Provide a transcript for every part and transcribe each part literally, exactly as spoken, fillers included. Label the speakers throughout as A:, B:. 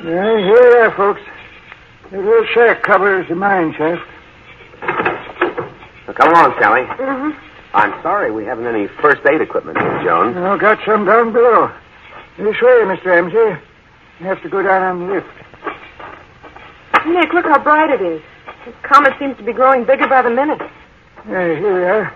A: Yeah, here we are, folks. The little shack covers the mine shaft.
B: Well, come along, Sally.
C: Mm-hmm.
B: I'm sorry we haven't any first aid equipment here, Jones.
A: Oh, got some down below. This way, Mister Ramsey. You have to go down on the lift.
C: Nick, look how bright it is. This comet seems to be growing bigger by the minute.
A: Yeah, here we are.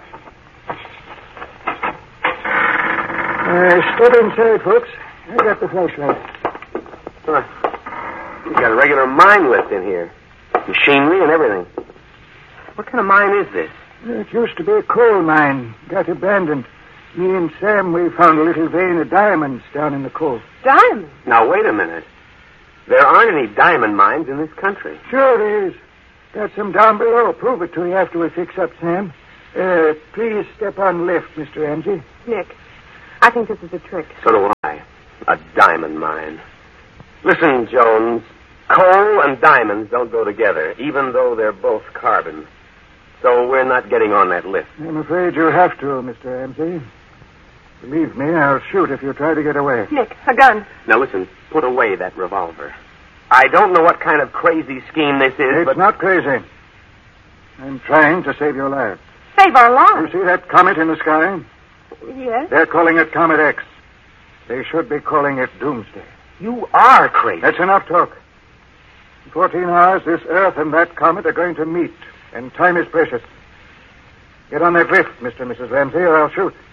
A: Uh, step inside, folks. I got the flashlight.
B: Huh. You've got a regular mine lift in here. Machinery and everything. What kind of mine is this?
A: It used to be a coal mine. Got abandoned. Me and Sam, we found a little vein of diamonds down in the coal.
C: Diamonds?
B: Now, wait a minute. There aren't any diamond mines in this country.
A: Sure there is. Got some down below. Prove it to you after we fix up, Sam. Uh, please step on the lift, Mister Ramsey.
C: Nick, I think this is a trick.
B: So do I. A diamond mine. Listen, Jones, coal and diamonds don't go together, even though they're both carbon. So we're not getting on that lift.
A: I'm afraid you'll have to, Mister Ramsey. Believe me, I'll shoot if you try to get away.
C: Nick, a gun.
B: Now listen, put away that revolver. I don't know what kind of crazy scheme this is,
A: It's
B: but...
A: not crazy. I'm trying to save your life.
C: Save our lives.
A: You see that comet in the sky?
C: Yes?
A: They're calling it Comet X. They should be calling it Doomsday.
B: You are crazy.
A: That's enough talk. In fourteen hours, this Earth and that comet are going to meet, and time is precious. Get on that lift, Mister and Missus Ramsey, or I'll shoot.